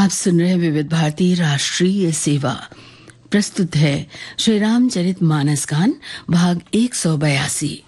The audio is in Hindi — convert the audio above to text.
आप सुन रहे हैं विविध भारती राष्ट्रीय सेवा। प्रस्तुत है श्री रामचरित मानस गान भाग 182।